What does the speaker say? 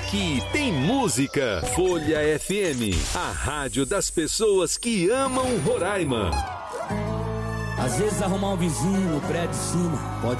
Aqui tem música. Folha FM, a rádio das pessoas que amam Roraima. Às vezes arrumar um vizinho no prédio de cima pode